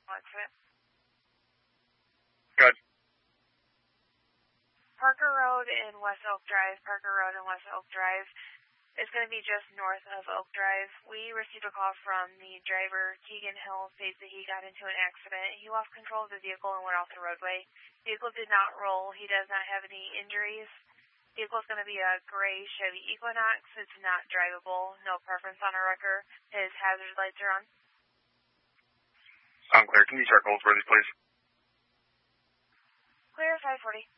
accident. Good. Parker Road and West Oak Drive. It's going to be just north of Oak Drive. We received a call from the driver, Keegan Hill, states that he got into an accident. He lost control of the vehicle and went off the roadway. The vehicle did not roll. He does not have any injuries. The vehicle is going to be a gray Chevy Equinox. It's not drivable. No preference on our record. His hazard lights are on. I'm clear. Can you check Goldsworthy, please? Clear, 540.